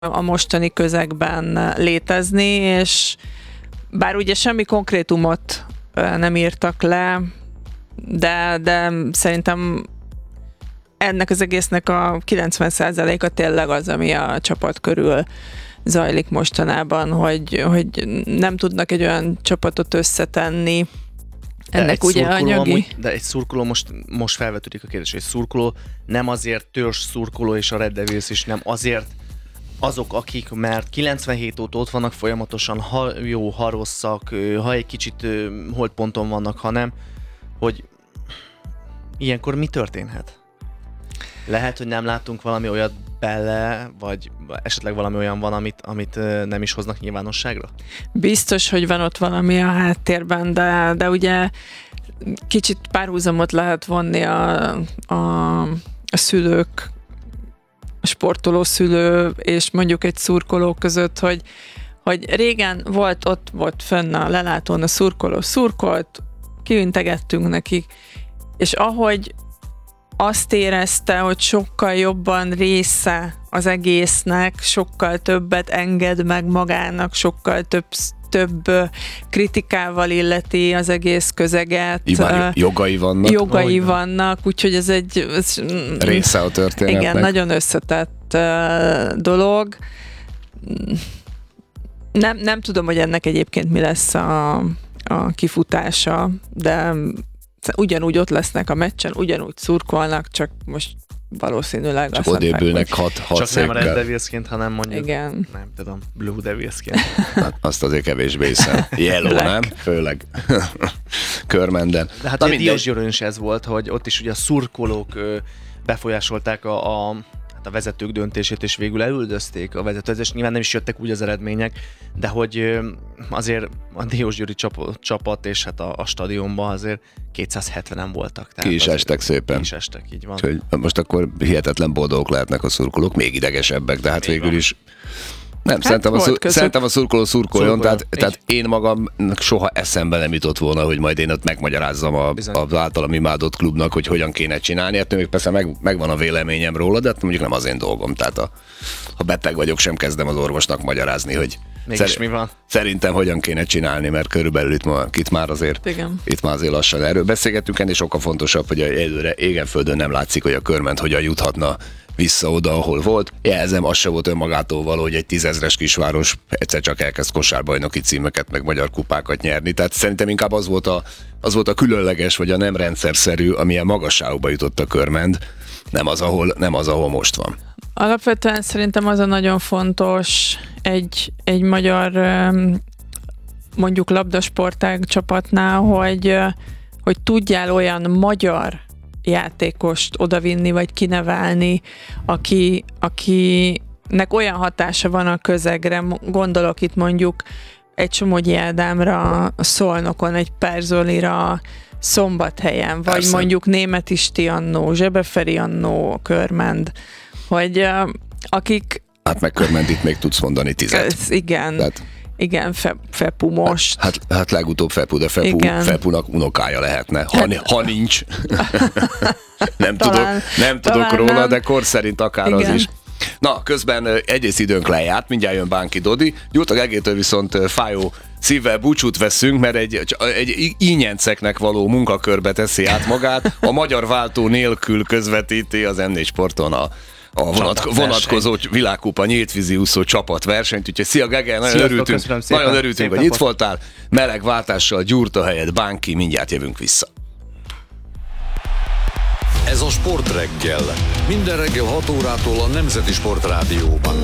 a mostani közegben létezni, és bár ugye semmi konkrétumot nem írtak le, de szerintem ennek az egésznek a 90%-a tényleg az, ami a csapat körül zajlik mostanában, hogy nem tudnak egy olyan csapatot összetenni. Ennek ugye anyagi... De egy szurkoló, most felvetődik a kérdés, egy szurkoló nem azért törzs szurkoló, és a Red Devils is nem azért azok, akik mert 97 óta ott vannak folyamatosan, ha jó, ha rosszak, ha egy kicsit holdponton vannak, hanem, hogy ilyenkor mi történhet? Lehet, hogy nem látunk valami olyat bele, vagy esetleg valami olyan van, amit nem is hoznak nyilvánosságra? Biztos, hogy van ott valami a háttérben, de ugye kicsit párhuzamot lehet vonni a szülők, a sportoló szülő és mondjuk egy szurkoló között, hogy régen ott volt fönn a lelátón a szurkoló szurkolt, kiintegettünk nekik, és ahogy azt érezte, hogy sokkal jobban része az egésznek, sokkal többet enged meg magának, sokkal több kritikával illeti az egész közeget. Jogai vannak, úgyhogy ez egy része a történetnek. Igen, nagyon összetett dolog. Nem tudom, hogy ennek egyébként mi lesz a kifutása, de ugyanúgy ott lesznek a meccsen, ugyanúgy szurkolnak, csak most valószínűleg csak odébülnek 6 csak székkel. Nem a Red Devilsként, hanem mondjuk, igen. Nem tudom, Blue Devilsként. Hát azt azért kevésbé hiszem. Yellow, nem? Főleg Körmenden. De hát a Diósgyőrön is ez volt, hogy ott is ugye a szurkolók befolyásolták a vezetők döntését, és végül elüldözték a vezetőt, nyilván nem is jöttek úgy az eredmények, de hogy azért a Diósgyőri csapat és hát a stadionban azért 270-en voltak. Ki is estek szépen. Ki is estek, így van. Úgyhogy most akkor hihetetlen boldogok lehetnek a szurkolók, még idegesebbek, de hát végül is nem, hát szerintem a szurkoló szurkoljon, tehát én magam soha eszembe nem jutott volna, hogy majd én ott megmagyarázzam az általam imádott klubnak, hogy hogyan kéne csinálni. Hát még persze megvan a véleményem róla, de hát mondjuk nem az én dolgom. Tehát ha beteg vagyok, sem kezdem az orvosnak magyarázni, hogy mi van? Szerintem hogyan kéne csinálni, mert körülbelül itt már azért lassan erről beszélgetünk, ennél sokkal fontosabb, hogy előre égen-földön nem látszik, hogy a Körment hogyan juthatna vissza oda, ahol volt. Jelzem, az se volt önmagától való, hogy egy 10 000-es kisváros egyszer csak elkezd kosárbajnoki címeket, meg magyar kupákat nyerni. Tehát szerintem inkább az volt a különleges, vagy a nem rendszerszerű, amilyen magasságba jutott a Körment, nem az, ahol most van. Alapvetően szerintem az a nagyon fontos egy magyar mondjuk labdasportág csapatnál, hogy tudjál olyan magyar játékost odavinni, vagy kinevelni, akinek olyan hatása van a közegre, gondolok itt mondjuk egy Somogyi Ádámra, a Szolnokon, egy Perzolira, Szombathelyen, vagy persze. Mondjuk Németh Isti annó, Zsebeferi annó, Körmend, hogy akik... Hát meg Körmend itt még tudsz mondani 10. Igen. Tehát... Igen, Fepu most. Hát legutóbb Fepu, de Fepunak unokája lehetne, ha nincs. nem tudok róla, nem. De kor szerint akár igen. Az is. Na, közben egész időnk lejárt, mindjárt jön Bánki Dodi. Gyurta Gegétől viszont fájó szívvel búcsút veszünk, mert egy ínyenceknek való munkakörbe teszi át magát. A magyar váltó nélkül közvetíti az M4 Sporton a vonatkozó világkupa nyíltvízi úszó csapatversenyt, úgyhogy szia Gege, nagyon örültünk, hogy itt voltál. Meleg váltással Gyurta helyett Bánki, mindjárt jövünk vissza. Ez a Sportreggel. Minden reggel 6 órától a Nemzeti Sportrádióban.